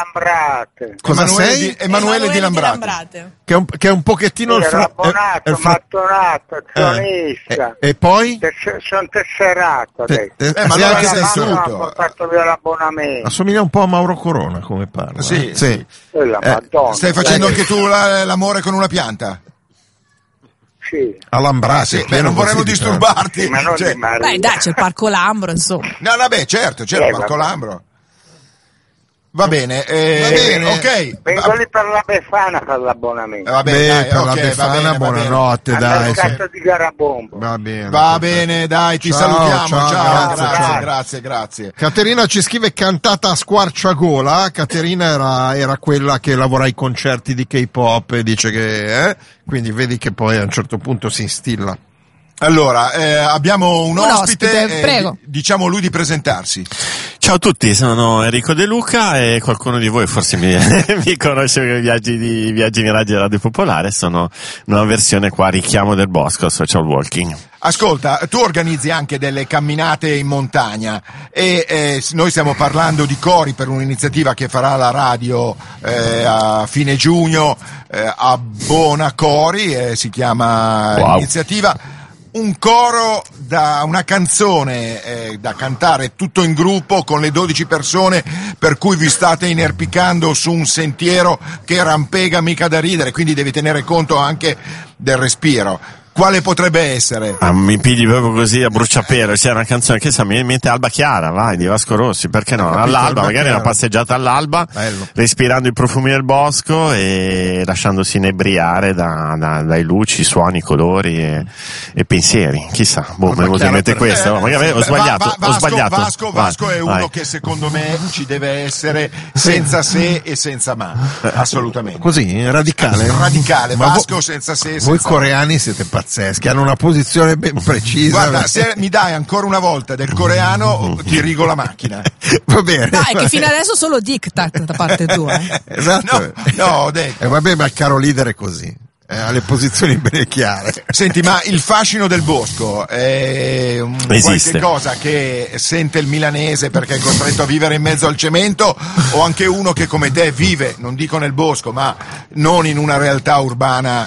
Lambrate. Cosa Emanuele sei? Emanuele di Lambrate. Che è un pochettino il Abbonato, mattonato, azionista. E poi? Sono tesserato adesso. Ma sei allora anche sei tessuto. Ho portato via l'abbonamento. Assomiglia un po' a Mauro Corona come parla. Sì. Quella Madonna. Stai facendo anche tu l'amore con una pianta? Sì. A Lambrate. Non vorremmo disturbarti. Ma non Cioè, di Maria. Beh, dai, c'è il Parco Lambro, insomma. no, vabbè, certo, c'era il Parco vabbè. Lambro. Va bene, ok. Vengo lì per la Befana per l'abbonamento. Va bene, Beh, dai, per la ok, Befana, va bene. buonanotte, Al dai. mercato di Garabombo. Va bene. Va bene, dai, ti Ciao, salutiamo. ciao, Grazie. Caterina ci scrive cantata a squarciagola. Caterina era quella che lavora ai concerti di K-pop e dice che quindi vedi che poi a un certo punto si instilla. Allora, abbiamo un ospite, prego. diciamo lui di presentarsi. Ciao a tutti, sono Enrico De Luca e qualcuno di voi forse mi conosce per i Viaggi Miraggi Radio Popolare. Sono una versione qua Richiamo del Bosco, social walking. Ascolta, tu organizzi anche delle camminate in montagna e noi stiamo parlando di cori per un'iniziativa che farà la radio a fine giugno a Bona Cori, si chiama l'iniziativa. Un coro una canzone da cantare tutto in gruppo con le 12 persone, per cui vi state inerpicando su un sentiero che rampega mica da ridere, quindi devi tenere conto anche del respiro. Quale potrebbe essere? Mi pigli proprio così a bruciapelo. C'è una canzone che mi mette Alba Chiara, vai, di Vasco Rossi, perché no? All'alba, magari una passeggiata all'alba, bello, respirando i profumi del bosco e lasciandosi inebriare dai luci, suoni, colori e pensieri. Chissà, me ne vuol dire questo? Magari ho sbagliato. Vasco è uno che secondo me ci deve essere senza se e senza ma, assolutamente. Così, radicale. Ma Vasco senza se e senza voi coreani siete pazzeschi, hanno una posizione ben precisa. Guarda, se mi dai ancora una volta del coreano ti rigo la macchina. Va bene. Dai, che fino adesso solo diktat da parte tua. Esatto. No, ho detto. Vabbè, ma il caro leader è così. Ha le posizioni ben chiare. Senti, ma il fascino del bosco è qualche cosa che sente il milanese perché è costretto a vivere in mezzo al cemento, o anche uno che come te vive, non dico nel bosco, ma non in una realtà urbana?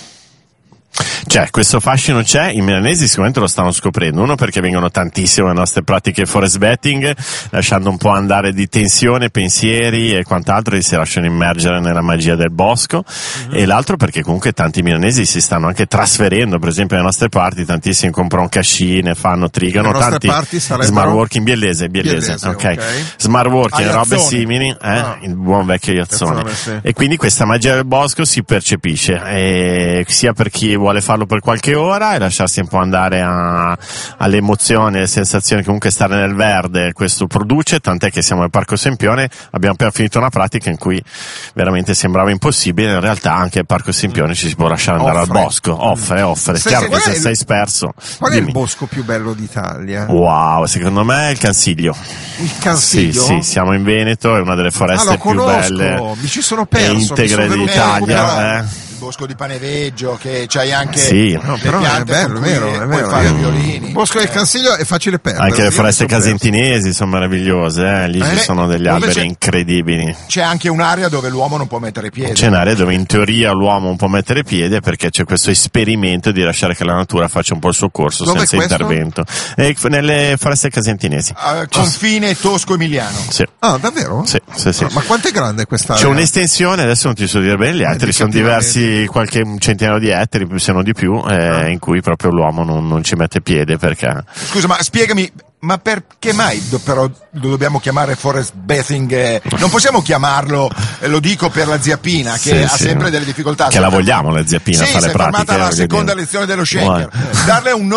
Cioè, questo fascino c'è, i milanesi sicuramente lo stanno scoprendo, uno perché vengono tantissimo le nostre pratiche forest bathing, lasciando un po' andare di tensione, pensieri e quant'altro, e si lasciano immergere nella magia del bosco, e l'altro perché comunque tanti milanesi si stanno anche trasferendo, per esempio nelle nostre parti tantissimi comprano cascine, fanno, trigano, tanti smart working, biellese, ok. Smart working, robe simili, il buon vecchio Iazzone, sì. E quindi questa magia del bosco si percepisce, sia per chi vuole farlo per qualche ora e lasciarsi un po' andare alle emozioni, alle sensazioni che comunque stare nel verde questo produce, tant'è che siamo al Parco Sempione, abbiamo appena finito una pratica in cui veramente sembrava impossibile, in realtà anche al Parco Sempione ci si può lasciare andare al bosco, offre, chiaro che se sei sperso. Qual è il bosco più bello d'Italia? Wow, secondo me è il Cansiglio. Il Cansiglio? Sì, siamo in Veneto, è una delle foreste più belle mi ci sono perso, e integre d'Italia, Bosco di Paneveggio, che c'hai anche sì, le piante, è vero. Puoi fare violini. Il Bosco del Cansiglio è facile perdere. Anche le foreste casentinesi sono meravigliose, lì ci sono degli alberi incredibili. C'è anche un'area dove l'uomo non può mettere piede. C'è un'area dove in teoria l'uomo non può mettere piede, perché c'è questo esperimento di lasciare che la natura faccia un po' il suo corso senza intervento. Nelle foreste casentinesi. Confine tosco-emiliano. Sì. Ah, davvero? Sì. Ma quanto è grande questa area? C'è un'estensione, adesso non ti so dire bene gli altri, sono diversi, qualche centinaio di ettari, se non di più, in cui proprio l'uomo non ci mette piede perché... Scusa, ma spiegami, ma perché mai però lo dobbiamo chiamare forest bathing? Non possiamo chiamarlo, lo dico per la zia Pina che ha sempre delle difficoltà. Che la vogliamo la zia Pina a fare pratiche. Sì, si è formata la seconda lezione dello Schenker. Darle un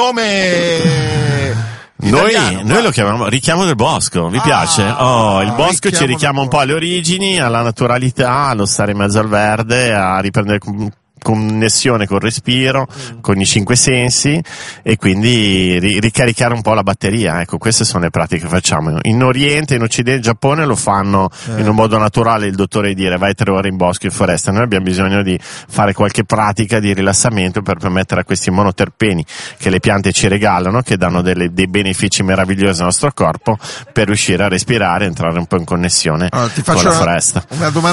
nome... Noi lo chiamiamo Richiamo del Bosco, vi piace? Il bosco ci richiama un po' alle origini, alla naturalità, allo stare in mezzo al verde, a riprendere connessione col respiro, con i 5 sensi, e quindi ricaricare un po' la batteria. Ecco, queste sono le pratiche che facciamo. In Oriente, in Occidente, in Giappone lo fanno in un modo naturale, il dottore dire vai 3 ore in bosco, in foresta. Noi abbiamo bisogno di fare qualche pratica di rilassamento per permettere a questi monoterpeni che le piante ci regalano, che danno dei benefici meravigliosi al nostro corpo, per riuscire a respirare e entrare un po' in connessione con la foresta. Una domanda